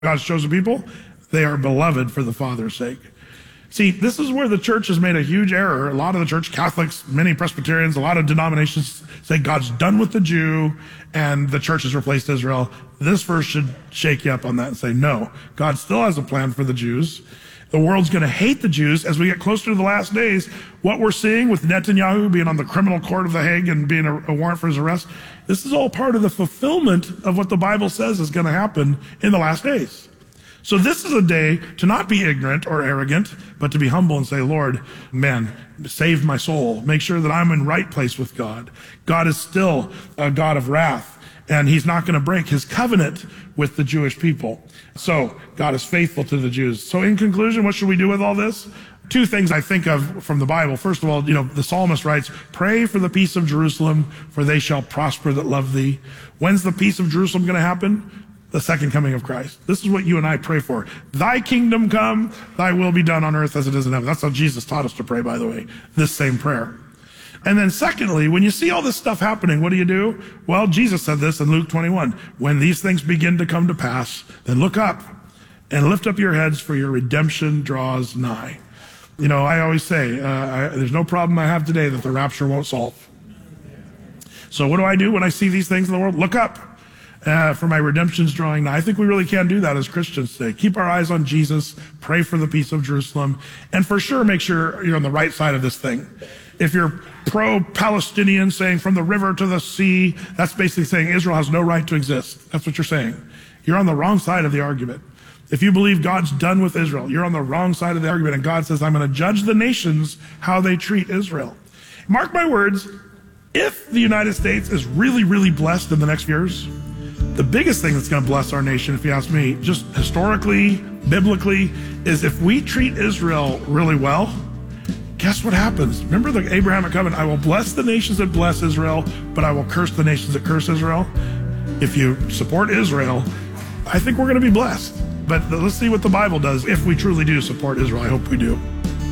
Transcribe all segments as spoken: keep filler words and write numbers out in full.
God's chosen people, they are beloved for the Father's sake. See, this is where the church has made a huge error. A lot of the church, Catholics, many Presbyterians, a lot of denominations say God's done with the Jew and the church has replaced Israel. This verse should shake you up on that and say, no, God still has a plan for the Jews. The world's going to hate the Jews as we get closer to the last days. What we're seeing with Netanyahu being on the criminal court of The Hague and being a, a warrant for his arrest, this is all part of the fulfillment of what the Bible says is going to happen in the last days. So this is a day to not be ignorant or arrogant, but to be humble and say, Lord, man, save my soul. Make sure that I'm in right place with God. God is still a God of wrath, and he's not going to break his covenant with the Jewish people. So God is faithful to the Jews. So in conclusion, what should we do with all this? Two things I think of from the Bible. First of all, you know, the psalmist writes, pray for the peace of Jerusalem, for they shall prosper that love thee. When's the peace of Jerusalem going to happen? The second coming of Christ. This is what you and I pray for. Thy kingdom come, thy will be done on earth as it is in heaven. That's how Jesus taught us to pray, by the way, this same prayer. And then secondly, when you see all this stuff happening, what do you do? Well, Jesus said this in Luke twenty-one. When these things begin to come to pass, then look up and lift up your heads, for your redemption draws nigh. You know, I always say, uh, I, there's no problem I have today that the rapture won't solve. So what do I do when I see these things in the world? Look up. Uh, for my redemption's drawing nigh. I think we really can do that as Christians today. Keep our eyes on Jesus, pray for the peace of Jerusalem, and for sure make sure you're on the right side of this thing. If you're pro-Palestinian, saying from the river to the sea, that's basically saying Israel has no right to exist. That's what you're saying. You're on the wrong side of the argument. If you believe God's done with Israel, you're on the wrong side of the argument, and God says, I'm going to judge the nations how they treat Israel. Mark my words, if the United States is really, really blessed in the next years, the biggest thing that's going to bless our nation, if you ask me, just historically, biblically, is if we treat Israel really well, guess what happens? Remember the Abrahamic covenant? I will bless the nations that bless Israel, but I will curse the nations that curse Israel. If you support Israel, I think we're going to be blessed. But let's see what the Bible does if we truly do support Israel. I hope we do.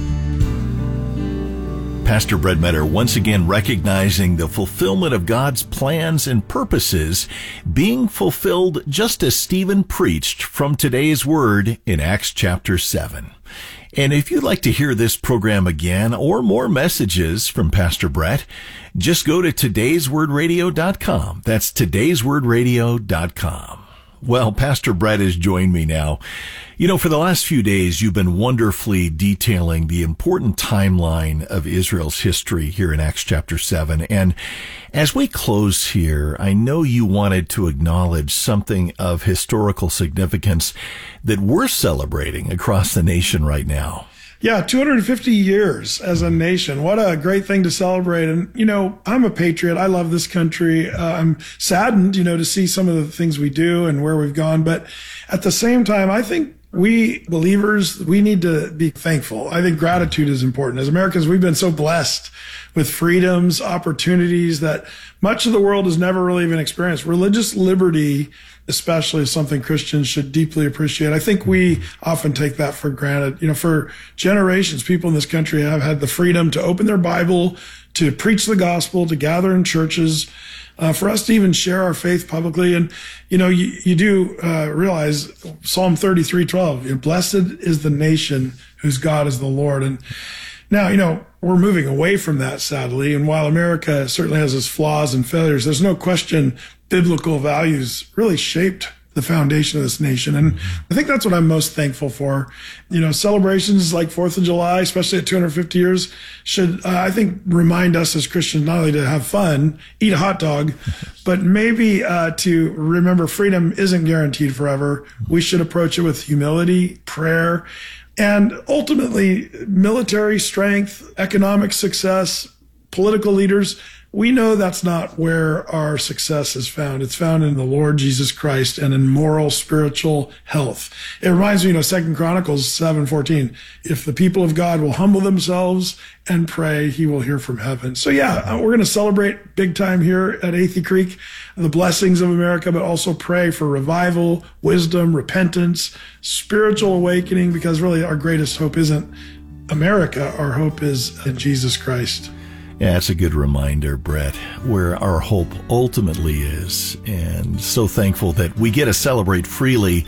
Pastor Brett Meador once again recognizing the fulfillment of God's plans and purposes being fulfilled just as Stephen preached from today's word in Acts chapter seven. And if you'd like to hear this program again or more messages from Pastor Brett, just go to todays word radio dot com. That's todays word radio dot com. Well, Pastor Brett has joined me now. You know, for the last few days, you've been wonderfully detailing the important timeline of Israel's history here in Acts chapter seven. And as we close here, I know you wanted to acknowledge something of historical significance that we're celebrating across the nation right now. Yeah, two hundred fifty years as a nation. What a great thing to celebrate. And, you know, I'm a patriot. I love this country. Uh, I'm saddened, you know, to see some of the things we do and where we've gone. But at the same time, I think we believers, we need to be thankful. I think gratitude is important. As Americans, we've been so blessed with freedoms, opportunities that much of the world has never really even experienced. Religious liberty, especially, is something Christians should deeply appreciate. I think we often take that for granted. You know, for generations, people in this country have had the freedom to open their Bible, to preach the gospel, to gather in churches, uh, for us to even share our faith publicly. And, you know, you, you do uh, realize Psalm thirty-three twelve, you know, blessed is the nation whose God is the Lord. And now, you know, we're moving away from that, sadly. And while America certainly has its flaws and failures, there's no question biblical values really shaped the foundation of this nation. And I think that's what I'm most thankful for. You know, celebrations like fourth of July, especially at two hundred fifty years, should, uh, I think, remind us as Christians not only to have fun, eat a hot dog, but maybe uh, to remember freedom isn't guaranteed forever. We should approach it with humility, prayer, and ultimately military strength, economic success, political leaders. We know that's not where our success is found. It's found in the Lord Jesus Christ and in moral, spiritual health. It reminds me, you know, Second Chronicles seven fourteen. If the people of God will humble themselves and pray, he will hear from heaven. So yeah, we're going to celebrate big time here at Athey Creek, the blessings of America, but also pray for revival, wisdom, repentance, spiritual awakening, because really our greatest hope isn't America. Our hope is in Jesus Christ. Yeah, it's a good reminder, Brett, where our hope ultimately is. And so thankful that we get to celebrate freely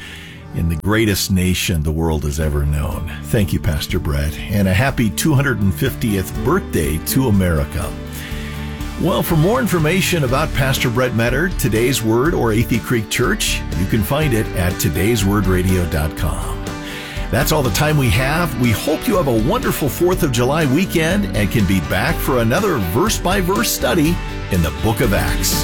in the greatest nation the world has ever known. Thank you, Pastor Brett, and a happy two hundred fiftieth birthday to America. Well, for more information about Pastor Brett Metter, Today's Word, or Athey Creek Church, you can find it at todays word radio dot com. That's all the time we have. We hope you have a wonderful fourth of July weekend and can be back for another verse-by-verse study in the book of Acts.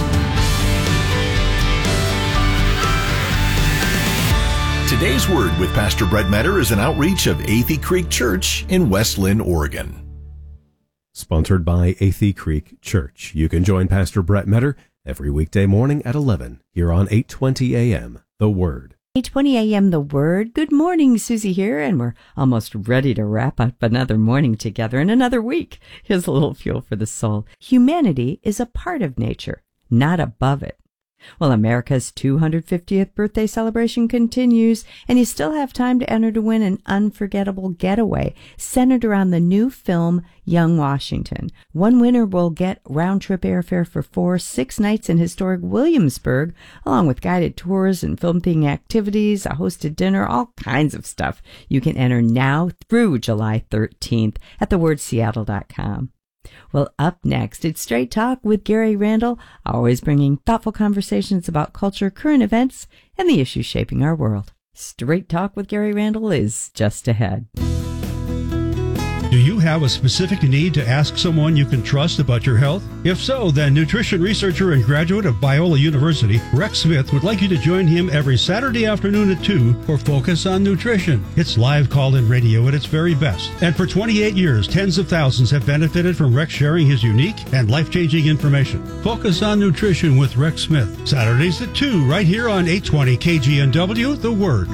Today's Word with Pastor Brett Metter is an outreach of Athey Creek Church in West Linn, Oregon. Sponsored by Athey Creek Church. You can join Pastor Brett Metter every weekday morning at eleven here on eight twenty A M, The Word. eight twenty A M, The Word. Good morning, Susie here, and we're almost ready to wrap up another morning together in another week. Here's a little fuel for the soul. Humanity is a part of nature, not above it. Well, America's two hundred fiftieth birthday celebration continues, and you still have time to enter to win an unforgettable getaway centered around the new film Young Washington. One winner will get round-trip airfare for four, six nights in historic Williamsburg, along with guided tours and film-themed activities, a hosted dinner, all kinds of stuff. You can enter now through July thirteenth at the word seattle dot com. Well, up next, it's Straight Talk with Gary Randall, always bringing thoughtful conversations about culture, current events, and the issues shaping our world. Straight Talk with Gary Randall is just ahead. Do you have a specific need to ask someone you can trust about your health? If so, then nutrition researcher and graduate of Biola University, Rex Smith, would like you to join him every Saturday afternoon at two for Focus on Nutrition. It's live call-in radio at its very best. And for twenty-eight years, tens of thousands have benefited from Rex sharing his unique and life-changing information. Focus on Nutrition with Rex Smith. Saturdays at two, right here on eight twenty K G N W, The Word.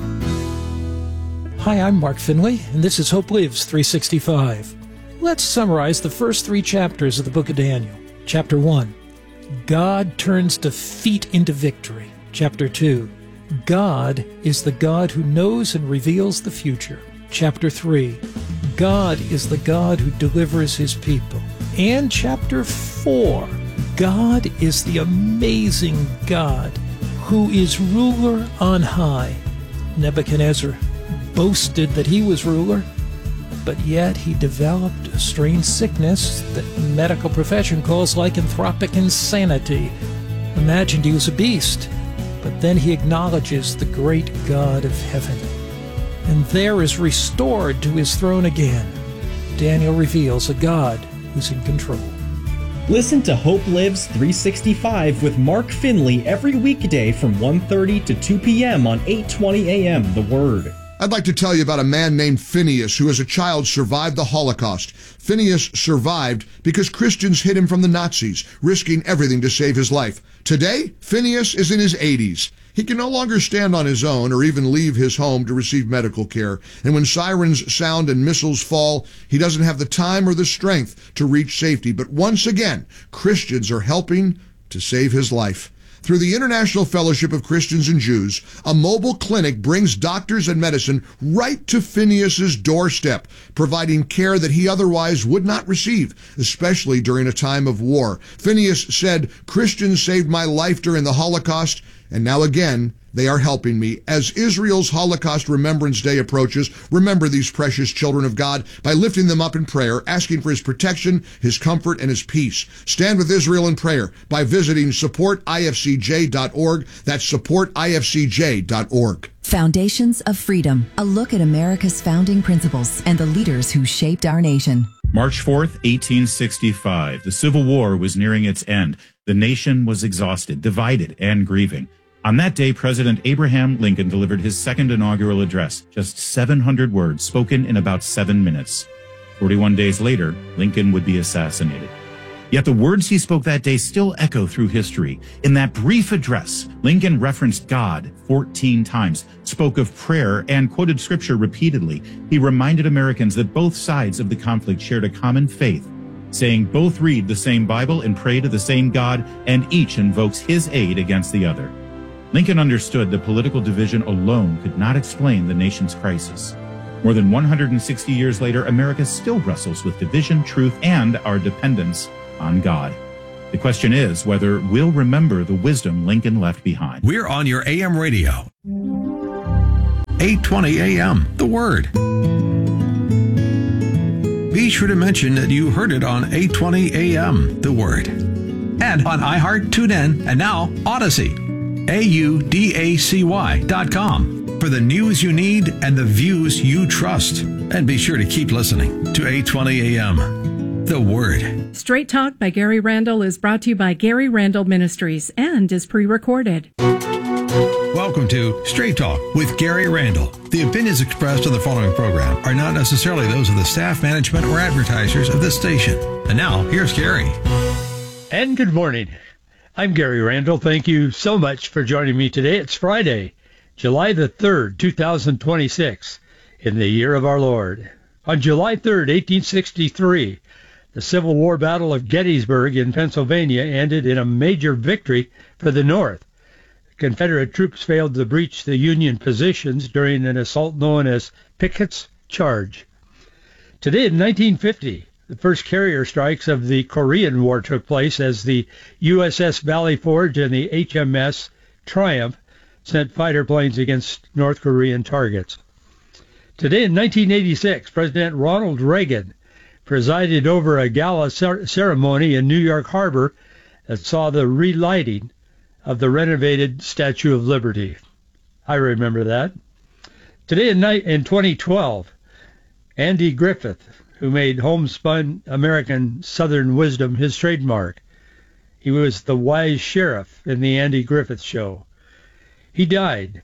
Hi, I'm Mark Finley, and this is Hope Lives three sixty-five. Let's summarize the first three chapters of the book of Daniel. Chapter one, God turns defeat into victory. Chapter two, God is the God who knows and reveals the future. Chapter three, God is the God who delivers his people. And chapter four, God is the amazing God who is ruler on high. Nebuchadnezzar boasted that he was ruler, but yet he developed a strange sickness that the medical profession calls lycanthropic insanity. Imagined he was a beast, but then he acknowledges the great God of heaven, and there is restored to his throne again. Daniel reveals a God who's in control. Listen to Hope Lives three sixty-five with Mark Finley every weekday from one thirty to two p.m. on eight twenty A M, The Word. I'd like to tell you about a man named Phineas who as a child survived the Holocaust. Phineas survived because Christians hid him from the Nazis, risking everything to save his life. Today, Phineas is in his eighties. He can no longer stand on his own or even leave his home to receive medical care. And when sirens sound and missiles fall, he doesn't have the time or the strength to reach safety. But once again, Christians are helping to save his life. Through the International Fellowship of Christians and Jews, a mobile clinic brings doctors and medicine right to Phineas's doorstep, providing care that he otherwise would not receive, especially during a time of war. Phineas said, "Christians saved my life during the Holocaust, and now again, they are helping me." As Israel's Holocaust Remembrance Day approaches, remember these precious children of God by lifting them up in prayer, asking for his protection, his comfort, and his peace. Stand with Israel in prayer by visiting support I F C J dot org. That's support I F C J dot org. Foundations of Freedom, a look at America's founding principles and the leaders who shaped our nation. March fourth, eighteen sixty-five. The Civil War was nearing its end. The nation was exhausted, divided, and grieving. On that day, President Abraham Lincoln delivered his second inaugural address, just seven hundred words spoken in about seven minutes. forty-one days later, Lincoln would be assassinated. Yet the words he spoke that day still echo through history. In that brief address, Lincoln referenced God fourteen times, spoke of prayer, and quoted scripture repeatedly. He reminded Americans that both sides of the conflict shared a common faith, saying both read the same Bible and pray to the same God, and each invokes his aid against the other. Lincoln understood that political division alone could not explain the nation's crisis. More than one hundred sixty years later, America still wrestles with division, truth, and our dependence on God. The question is whether we'll remember the wisdom Lincoln left behind. We're on your A M radio. eight twenty A M. The Word. Be sure to mention that you heard it on eight twenty A M. The Word. And on iHeart, TuneIn, and now Odyssey. A U D A C Y dot com for the news you need and the views you trust. And be sure to keep listening to eight twenty A M. The Word. Straight Talk by Gary Randall is brought to you by Gary Randall Ministries and is pre-recorded. Welcome to Straight Talk with Gary Randall. The opinions expressed on the following program are not necessarily those of the staff, management, or advertisers of this station. And now, here's Gary. And good morning. I'm Gary Randall. Thank you so much for joining me today. It's Friday, July the third, two thousand twenty-six, in the year of our Lord. On July third, eighteen sixty-three, the Civil War Battle of Gettysburg in Pennsylvania ended in a major victory for the North. Confederate troops failed to breach the Union positions during an assault known as Pickett's Charge. Today in nineteen fifty, the first carrier strikes of the Korean War took place as the U S S Valley Forge and the H M S Triumph sent fighter planes against North Korean targets. Today in nineteen eighty-six, President Ronald Reagan presided over a gala cer- ceremony in New York Harbor that saw the relighting of the renovated Statue of Liberty. I remember that. Today in, ni- in twenty twelve, Andy Griffith, who made homespun American Southern wisdom his trademark. He was the wise sheriff in the Andy Griffith Show. He died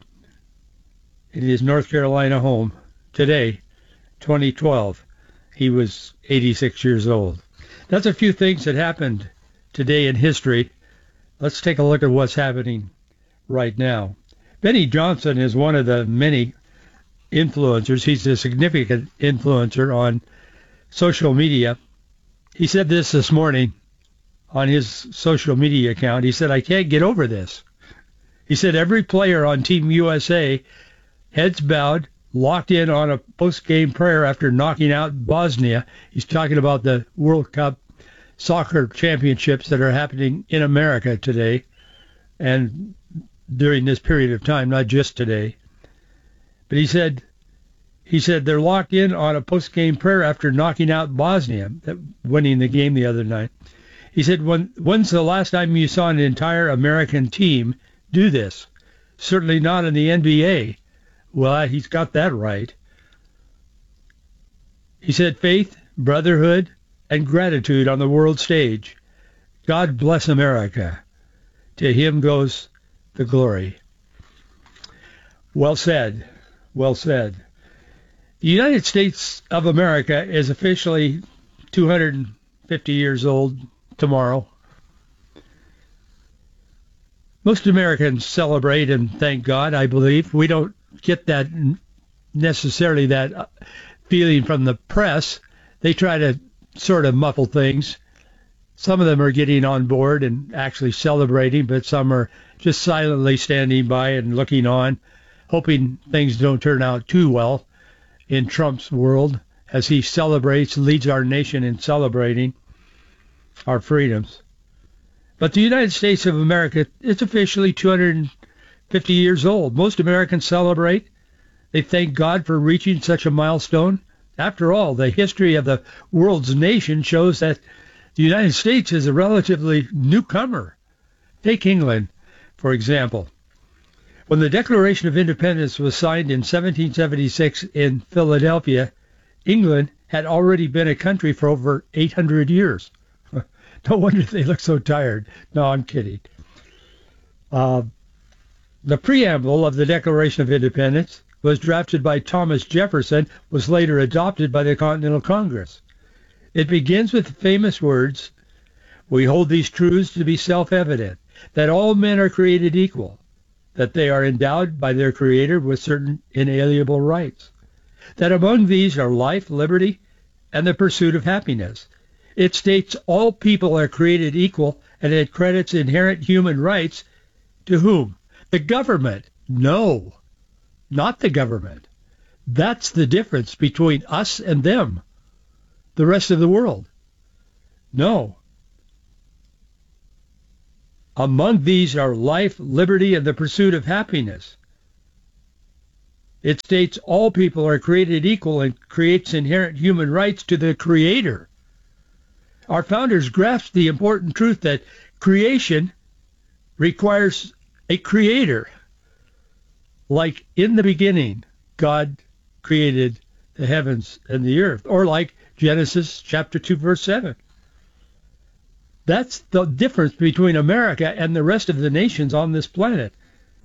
in his North Carolina home today, twenty twelve. He was eighty-six years old. That's a few things that happened today in history. Let's take a look at what's happening right now. Benny Johnson is one of the many influencers. He's a significant influencer on social media. He said this this morning on his social media account. He said, I can't get over this. He said every player on Team U S A, heads bowed, locked in on a post-game prayer after knocking out Bosnia. He's talking about the World Cup soccer championships that are happening in America today and during this period of time, not just today. But he said, He said they're locked in on a post-game prayer after knocking out Bosnia, winning the game the other night. He said, when, when's the last time you saw an entire American team do this? Certainly not in the N B A. Well, he's got that right. He said, faith, brotherhood, and gratitude on the world stage. God bless America. To him goes the glory. Well said. Well said. The United States of America is officially two hundred fifty years old tomorrow. Most Americans celebrate and thank God, I believe. We don't get that necessarily that feeling from the press. They try to sort of muffle things. Some of them are getting on board and actually celebrating, but some are just silently standing by and looking on, hoping things don't turn out too well in Trump's world as he celebrates, leads our nation in celebrating our freedoms. But the United States of America is officially two hundred fifty years old. Most Americans celebrate. They thank God for reaching such a milestone. After all, the history of the world's nation shows that the United States is a relatively newcomer. Take England, for example. When the Declaration of Independence was signed in seventeen seventy-six in Philadelphia, England had already been a country for over eight hundred years. No wonder they look so tired. No, I'm kidding. Uh, the preamble of the Declaration of Independence was drafted by Thomas Jefferson, was later adopted by the Continental Congress. It begins with the famous words, "We hold these truths to be self-evident, that all men are created equal, that they are endowed by their Creator with certain inalienable rights, that among these are life, liberty, and the pursuit of happiness." It states all people are created equal, and it credits inherent human rights to whom? The government. No, not the government. That's the difference between us and them, the rest of the world. No. Among these are life, liberty, and the pursuit of happiness. It states all people are created equal and creates inherent human rights to the Creator. Our founders grasped the important truth that creation requires a creator. Like in the beginning, God created the heavens and the earth, or like Genesis chapter two, verse seven. That's the difference between America and the rest of the nations on this planet.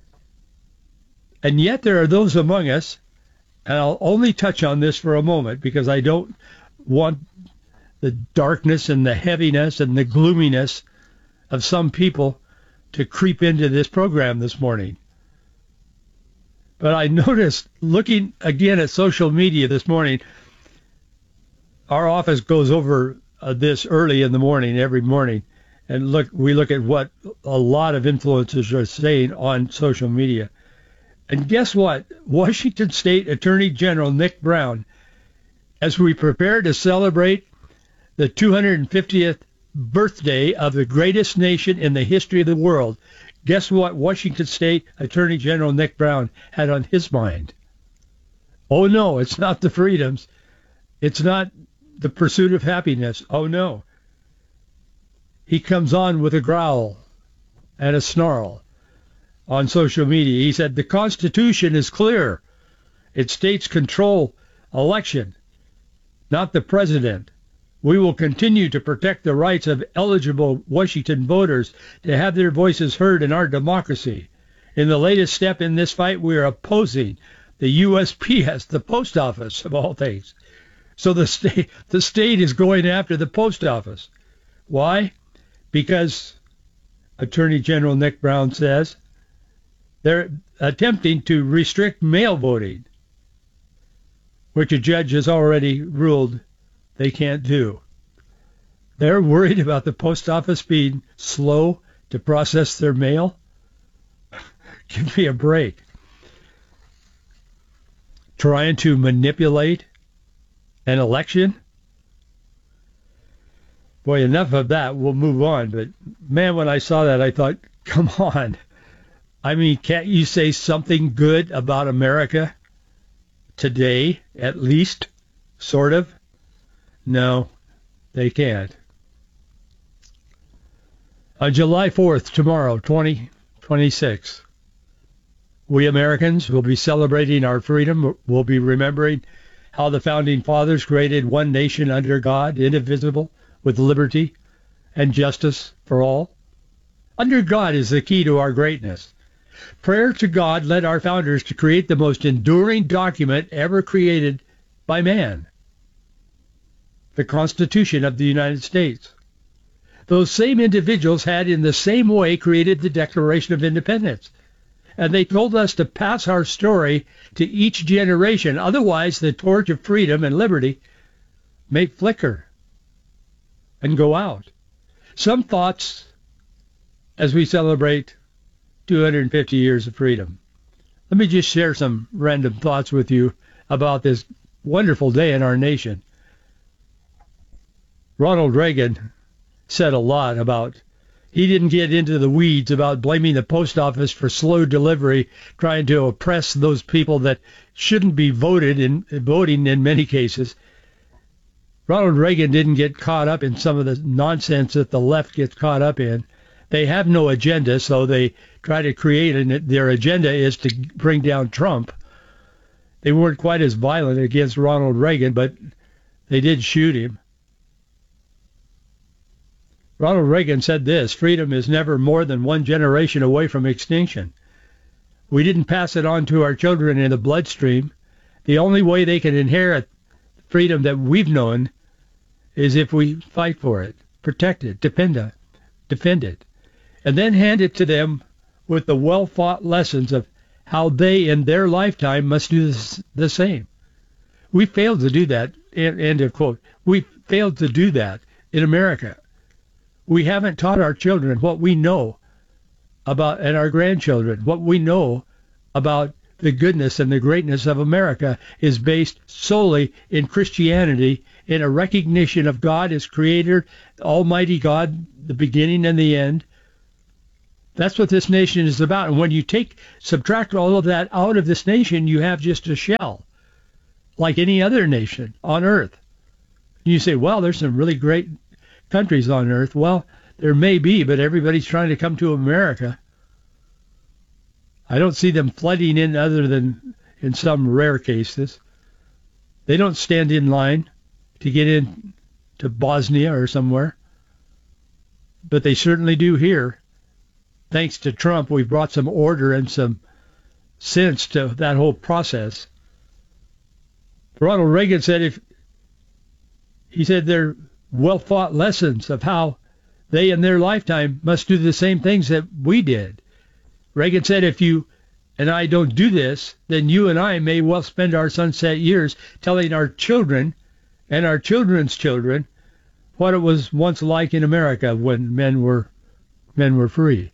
And yet there are those among us, and I'll only touch on this for a moment because I don't want the darkness and the heaviness and the gloominess of some people to creep into this program this morning. But I noticed, looking again at social media this morning, our office goes over uh, this early in the morning, every morning, and look, we look at what a lot of influencers are saying on social media. And guess what? Washington State Attorney General Nick Brown, as we prepare to celebrate the two hundred fiftieth birthday of the greatest nation in the history of the world, guess what Washington State Attorney General Nick Brown had on his mind? Oh, no, it's not the freedoms. It's not the pursuit of happiness. Oh, no. He comes on with a growl and a snarl on social media. He said, the Constitution is clear. It states control election, not the president. We will continue to protect the rights of eligible Washington voters to have their voices heard in our democracy. In the latest step in this fight, we are opposing the U S P S, the post office, of all things. So the state, the state is going after the post office. Why? Because Attorney General Nick Brown says they're attempting to restrict mail voting, which a judge has already ruled they can't do. They're worried about the post office being slow to process their mail. Give me a break. Trying to manipulate an election? Boy, enough of that. We'll move on. But man, when I saw that, I thought, come on. I mean, can't you say something good about America today, at least, sort of? No, they can't. On July fourth, tomorrow, twenty twenty-six, we Americans will be celebrating our freedom. We'll be remembering how the Founding Fathers created one nation under God, indivisible, with liberty and justice for all. Under God is the key to our greatness. Prayer to God led our founders to create the most enduring document ever created by man, the Constitution of the United States. Those same individuals had in the same way created the Declaration of Independence. And they told us to pass our story to each generation. Otherwise, the torch of freedom and liberty may flicker and go out. Some thoughts as we celebrate two hundred fifty years of freedom. Let me just share some random thoughts with you about this wonderful day in our nation. Ronald Reagan said a lot about, he didn't get into the weeds about blaming the post office for slow delivery, trying to oppress those people that shouldn't be voted in voting in many cases. Ronald Reagan didn't get caught up in some of the nonsense that the left gets caught up in. They have no agenda, so they try to create, and their agenda is to bring down Trump. They weren't quite as violent against Ronald Reagan, but they did shoot him. Ronald Reagan said this: freedom is never more than one generation away from extinction. We didn't pass it on to our children in the bloodstream. The only way they can inherit freedom that we've known is if we fight for it, protect it, defend it, defend it, and then hand it to them with the well-fought lessons of how they in their lifetime must do this, the same. We failed to do that, end of quote. We failed to do that in America. We haven't taught our children what we know about, and our grandchildren, what we know about the goodness and the greatness of America is based solely in Christianity, in a recognition of God as Creator, Almighty God, the beginning and the end, That's what this nation is about. And when you take, subtract all of that out of this nation, you have just a shell, like any other nation on earth. You say, well, there's some really great countries on earth. Well, there may be, but everybody's trying to come to America. I don't see them flooding in other than in some rare cases. They don't stand in line to get in to Bosnia or somewhere. But they certainly do here. Thanks to Trump, we've brought some order and some sense to that whole process. Ronald Reagan said if he said they're well-fought lessons of how they in their lifetime must do the same things that we did. Reagan said if you and I don't do this, then you and I may well spend our sunset years telling our children and our children's children what it was once like in America when men were men were free.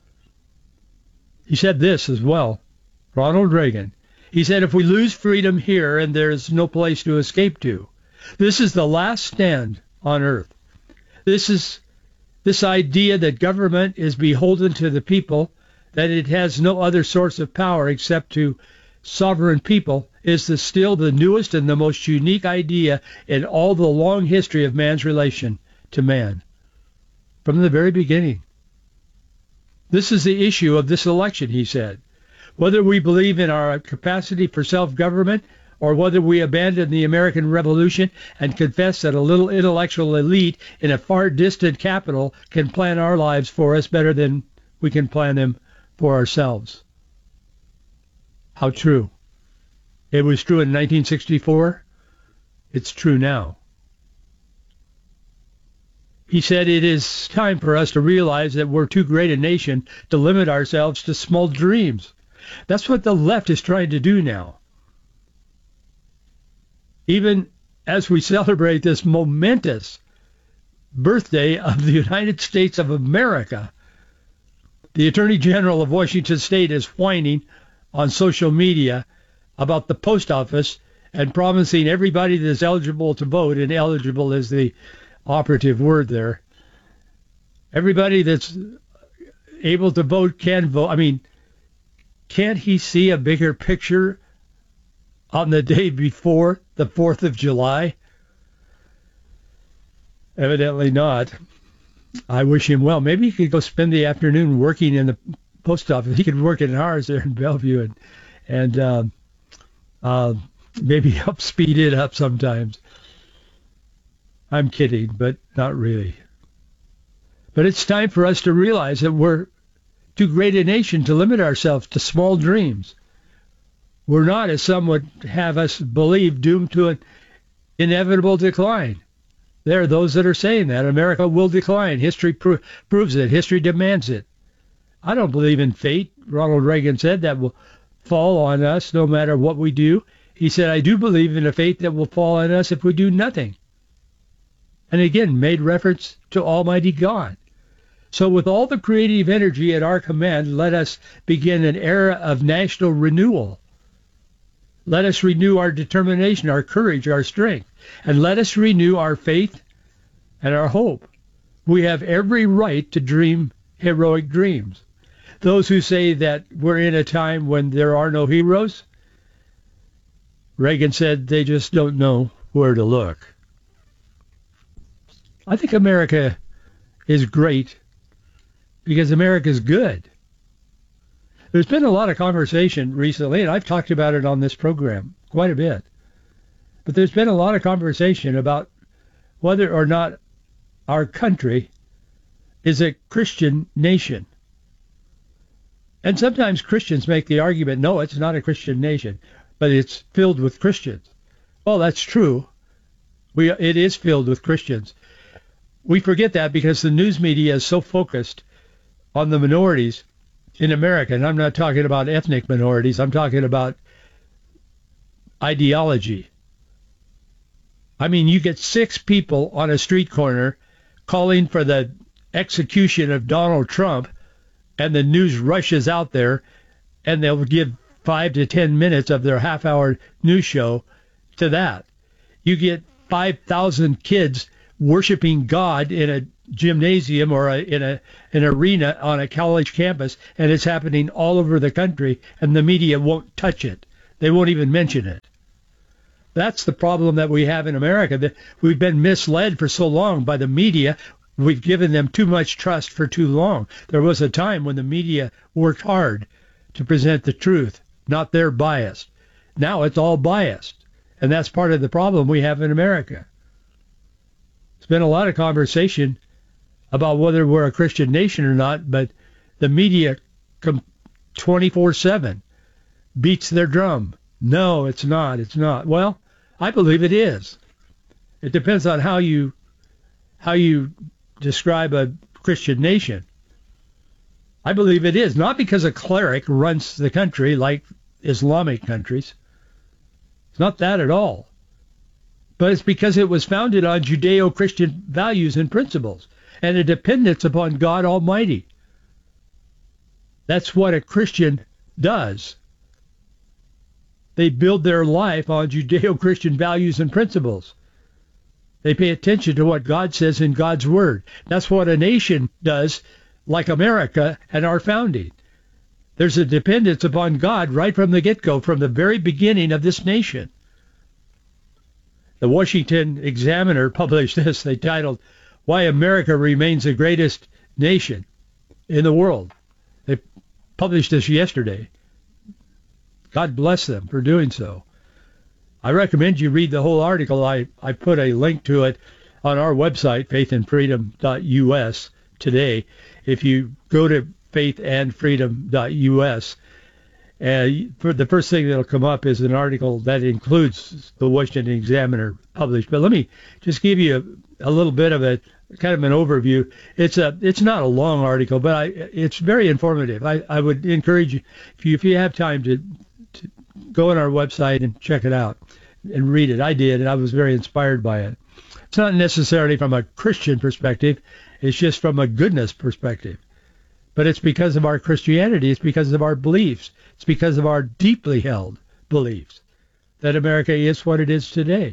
He said this as well, Ronald Reagan. He said, if we lose freedom here and there's no place to escape to, this is the last stand on earth. This is this idea that government is beholden to the people, that it has no other source of power except to sovereign people, is the, still the newest and the most unique idea in all the long history of man's relation to man. From the very beginning. This is the issue of this election, he said. Whether we believe in our capacity for self-government or whether we abandon the American Revolution and confess that a little intellectual elite in a far distant capital can plan our lives for us better than we can plan them for ourselves. How true. It was true in nineteen sixty-four. It's true now. He said it is time for us to realize that we're too great a nation to limit ourselves to small dreams. That's what the left is trying to do now. Even as we celebrate this momentous birthday of the United States of America, the Attorney General of Washington State is whining on social media about the post office and promising everybody that's eligible to vote, and eligible is the operative word there, everybody that's able to vote can vote. I mean, can't he see a bigger picture on the day before the fourth of July? Evidently not. I wish him well. Maybe he could go spend the afternoon working in the post office. He could work in ours there in Bellevue and and uh, uh, maybe help speed it up sometimes. I'm kidding, but not really. But it's time for us to realize that we're too great a nation to limit ourselves to small dreams. We're not, as some would have us believe, doomed to an inevitable decline. There are those that are saying that America will decline. History pro- proves it. History demands it. I don't believe in fate. Ronald Reagan said that will fall on us no matter what we do. He said, I do believe in a fate that will fall on us if we do nothing. And again, made reference to Almighty God. So with all the creative energy at our command, let us begin an era of national renewal. Let us renew our determination, our courage, our strength, and let us renew our faith and our hope. We have every right to dream heroic dreams. Those who say that we're in a time when there are no heroes, Reagan said they just don't know where to look. I think America is great because America is good. There's been a lot of conversation recently, and I've talked about it on this program quite a bit. But there's been a lot of conversation about whether or not our country is a Christian nation. And sometimes Christians make the argument, no, it's not a Christian nation, but it's filled with Christians. Well, that's true. We, it is filled with Christians. We forget that because the news media is so focused on the minorities in America. And I'm not talking about ethnic minorities. I'm talking about ideology. I mean, you get six people on a street corner calling for the execution of Donald Trump, and the news rushes out there, and they'll give five to ten minutes of their half-hour news show to that. You get five thousand kids worshiping God in a gymnasium or a, in a an arena on a college campus, and it's happening all over the country, and the media won't touch it. They won't even mention it. That's the problem that we have in America, that we've been misled for so long by the media. We've given them too much trust for too long. There was a time when the media worked hard to present the truth, not their bias. Now it's all biased, and that's part of the problem we have in America. There's been a lot of conversation about whether we're a Christian nation or not, but the media twenty-four seven beats their drum. No, it's not. It's not. Well, I believe it is. It depends on how you how you describe a Christian nation. I believe it is, not because a cleric runs the country like Islamic countries. It's not that at all. But it's because it was founded on Judeo-Christian values and principles and a dependence upon God Almighty. That's what a Christian does. They build their life on Judeo-Christian values and principles. They pay attention to what God says in God's Word. That's what a nation does, like America and our founding. There's a dependence upon God right from the get-go, from the very beginning of this nation. The Washington Examiner published this. They titled, "Why America Remains the Greatest Nation in the World." They published this yesterday. God bless them for doing so. I recommend you read the whole article. I, I put a link to it on our website, faith and freedom dot U S, today. If you go to faith and freedom dot U S, uh, for the first thing that will come up is an article that includes the Washington Examiner published. But let me just give you a, a little bit of a kind of an overview. It's a it's not a long article, but I, it's very informative. I, I would encourage you, if you if you have time to, to go on our website and check it out and read it. I did, and I was very inspired by it. It's not necessarily from a Christian perspective. It's just from a goodness perspective. But it's because of our Christianity. It's because of our beliefs. It's because of our deeply held beliefs that America is what it is today.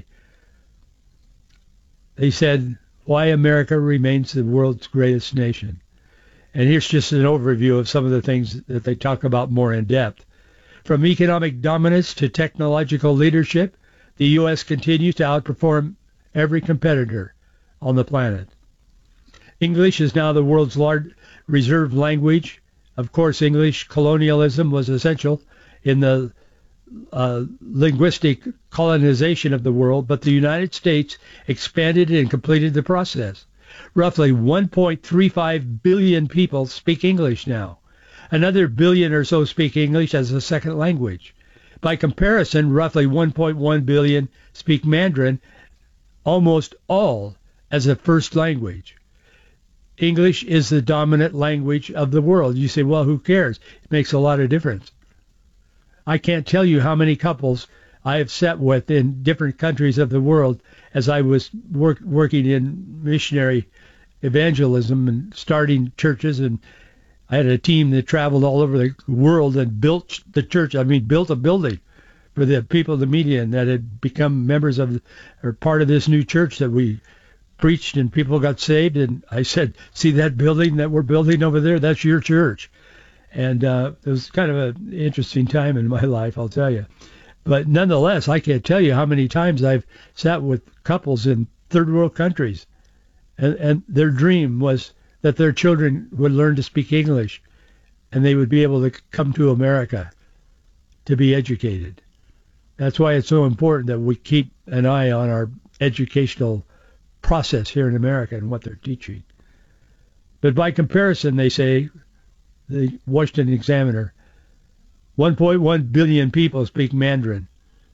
They said, why America remains the world's greatest nation. And here's just an overview of some of the things that they talk about more in depth. From economic dominance to technological leadership, the U S continues to outperform every competitor on the planet. English is now the world's large reserved language. Of course, English colonialism was essential in the uh, linguistic colonization of the world, but the United States expanded and completed the process. Roughly one point three five billion people speak English now. Another billion or so speak English as a second language. By comparison, roughly one point one billion speak Mandarin, almost all as a first language. English is the dominant language of the world. You say, well, who cares? It makes a lot of difference. I can't tell you how many couples I have sat with in different countries of the world as I was work, working in missionary evangelism and starting churches, and I had a team that traveled all over the world and built the church. I mean, built a building for the people of the media, and that had become members of or part of this new church that we preached, and people got saved. And I said, see that building that we're building over there? That's your church. And uh, it was kind of an interesting time in my life, I'll tell you. But nonetheless, I can't tell you how many times I've sat with couples in third world countries, and, and their dream was that their children would learn to speak English and they would be able to come to America to be educated. That's why it's so important that we keep an eye on our educational process here in America and what they're teaching. But by comparison, they say, the Washington Examiner, one point one billion people speak Mandarin.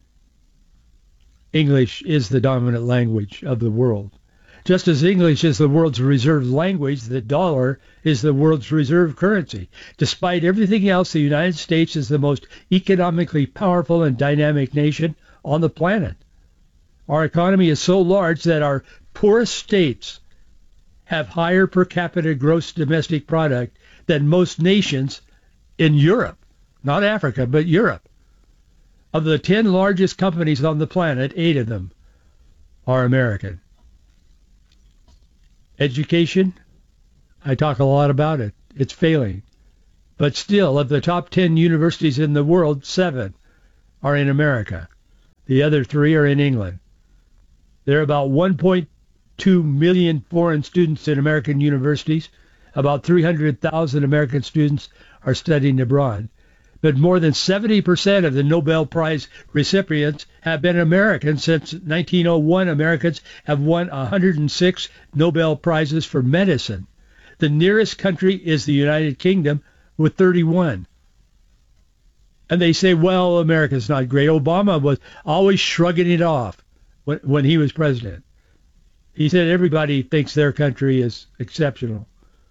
English is the dominant language of the world. Just as English is the world's reserve language, the dollar is the world's reserve currency. Despite everything else, the United States is the most economically powerful and dynamic nation on the planet. Our economy is so large that our poorest states have higher per capita gross domestic product than most nations in Europe, not Africa, but Europe. Of the ten largest companies on the planet, eight of them are American. Education, I talk a lot about it. It's failing. But still, of the top ten universities in the world, seven are in America. The other three are in England. There are about one point two million foreign students in American universities. About three hundred thousand American students are studying abroad. But more than seventy percent of the Nobel Prize recipients have been American. Since nineteen oh one, Americans have won one hundred six Nobel Prizes for medicine. The nearest country is the United Kingdom with thirty-one. And they say, well, America's not great. Obama was always shrugging it off when, when he was president. He said everybody thinks their country is exceptional.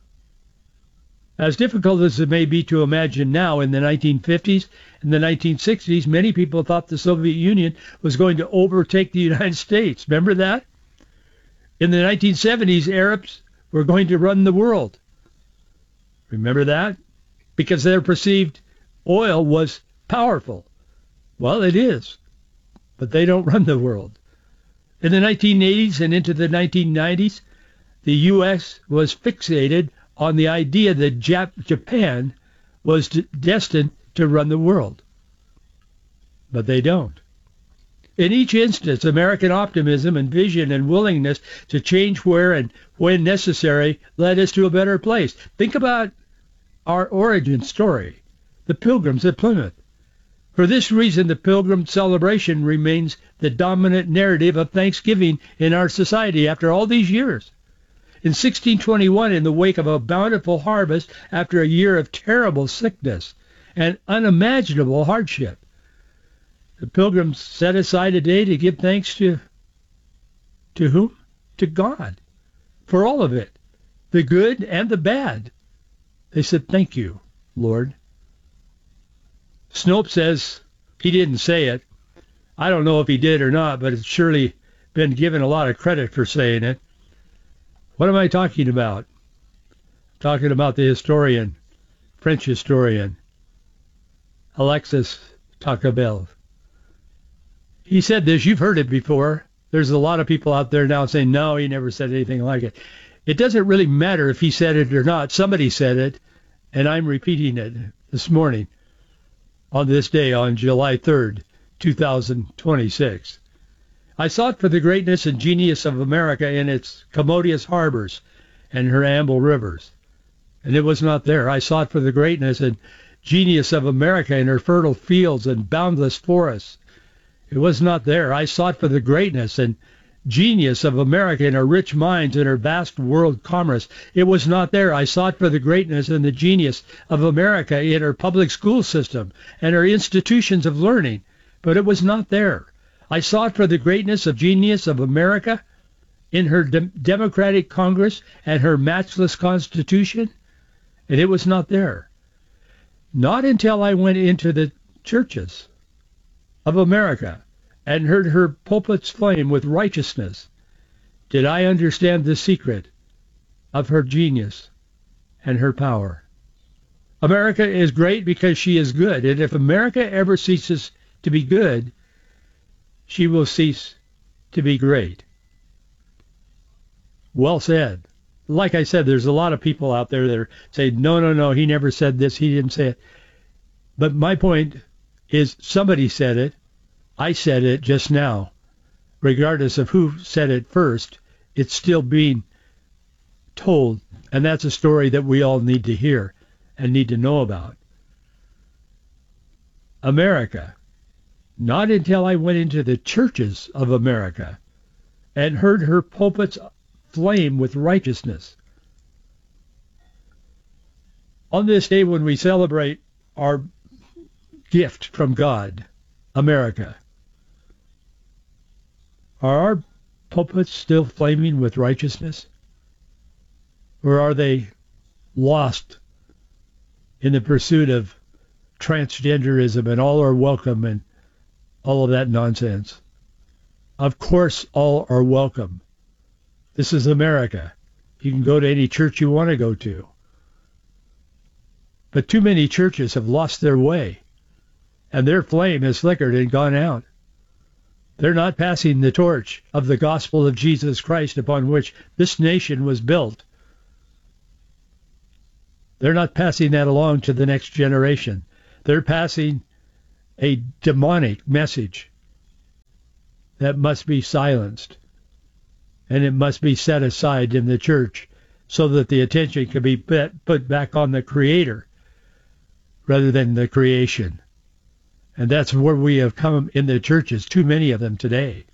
As difficult as it may be to imagine now, in the nineteen fifties and the nineteen sixties, many people thought the Soviet Union was going to overtake the United States. Remember that? In the nineteen seventies, Arabs were going to run the world. Remember that? Because their perceived oil was powerful. Well, it is, but they don't run the world. In the nineteen eighties and into the nineteen nineties, the U S was fixated on the idea that Jap- Japan was d- destined to run the world. But they don't. In each instance, American optimism and vision and willingness to change where and when necessary led us to a better place. Think about our origin story, the Pilgrims at Plymouth. For this reason, the Pilgrim celebration remains the dominant narrative of Thanksgiving in our society after all these years. In sixteen twenty-one, in the wake of a bountiful harvest after a year of terrible sickness and unimaginable hardship, the Pilgrims set aside a day to give thanks to, to whom? To God, for all of it, the good and the bad. They said, thank you, Lord. Snopes says he didn't say it. I don't know if he did or not, but it's surely been given a lot of credit for saying it. What am I talking about? I'm talking about the historian, French historian, Alexis Tocqueville. He said this. You've heard it before. There's a lot of people out there now saying, no, he never said anything like it. It doesn't really matter if he said it or not. Somebody said it, and I'm repeating it this morning on this day, on July third, two thousand twenty-six. I sought for the greatness and genius of America in its commodious harbors and her ample rivers, and it was not there. I sought for the greatness and genius of America in her fertile fields and boundless forests. It was not there. I sought for the greatness and genius of America in her rich mines and her vast world commerce. It was not there. I sought for the greatness and the genius of America in her public school system and her institutions of learning, but it was not there. I sought for the greatness of genius of America in her de- democratic Congress and her matchless Constitution, and it was not there. Not until I went into the churches of America and heard her pulpits flame with righteousness did I understand the secret of her genius and her power. America is great because she is good, and if America ever ceases to be good, she will cease to be great. Well said. Like I said, there's a lot of people out there that are saying, no, no, no, he never said this, he didn't say it. But my point is somebody said it. I said it just now. Regardless of who said it first, it's still being told. And that's a story that we all need to hear and need to know about. America. Not until I went into the churches of America and heard her pulpits flame with righteousness. On this day when we celebrate our gift from God, America, are our pulpits still flaming with righteousness? Or are they lost in the pursuit of transgenderism and all are welcome and all of that nonsense? Of course, all are welcome. This is America. You can go to any church you want to go to. But too many churches have lost their way, and their flame has flickered and gone out. They're not passing the torch of the gospel of Jesus Christ upon which this nation was built. They're not passing that along to the next generation. They're passing a demonic message that must be silenced, and it must be set aside in the church so that the attention can be put back on the Creator rather than the creation. And that's where we have come in the churches, too many of them today.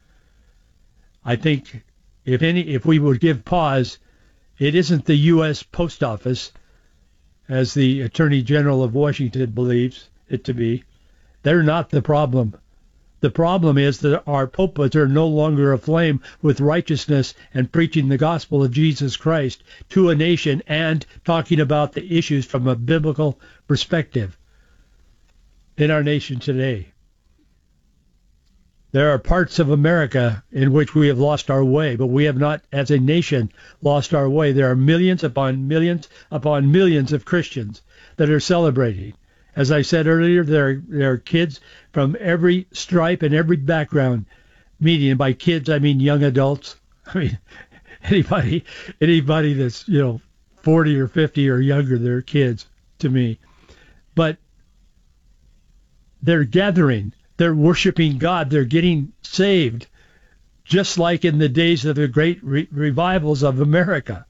I think if any, if we would give pause, it isn't the U S Post Office, as the Attorney General of Washington believes it to be. They're not the problem. The problem is that our pulpits are no longer aflame with righteousness and preaching the gospel of Jesus Christ to a nation and talking about the issues from a biblical perspective in our nation today. There are parts of America in which we have lost our way, but we have not, as a nation, lost our way. There are millions upon millions upon millions of Christians that are celebrating. As I said earlier, there are, there are kids from every stripe and every background meeting. And by kids, I mean young adults. I mean, anybody, anybody that's, you know, forty or fifty or younger, they're kids to me. But they're gathering. They're worshiping God. They're getting saved, just like in the days of the great re- revivals of America.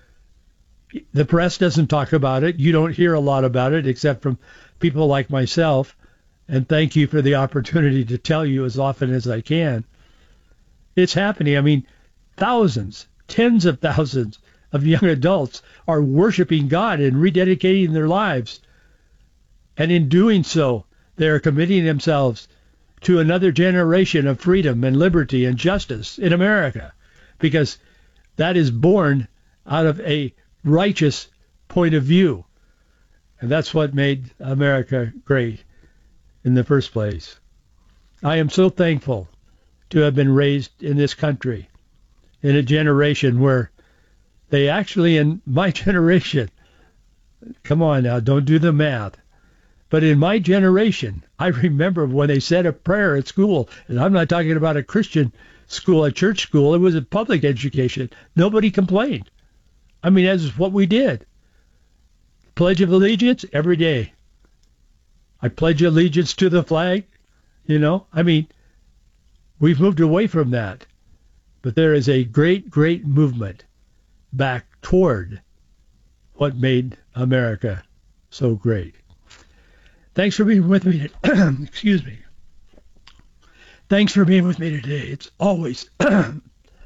The press doesn't talk about it. You don't hear a lot about it except from people like myself. And thank you for the opportunity to tell you as often as I can. It's happening. I mean, thousands, tens of thousands of young adults are worshiping God and rededicating their lives. And in doing so, they are committing themselves to another generation of freedom and liberty and justice in America, because that is born out of a righteous point of view. And that's what made America great in the first place. I am so thankful to have been raised in this country in a generation where they actually, in my generation, come on now, don't do the math, but in my generation, I remember when they said a prayer at school, and I'm not talking about a Christian school, a church school, it was a public education. Nobody complained. I mean, that's what we did. Pledge of Allegiance every day. I pledge allegiance to the flag, you know. I mean, we've moved away from that. But there is a great, great movement back toward what made America so great. Thanks for being with me. Excuse me. Thanks for being with me today. It's always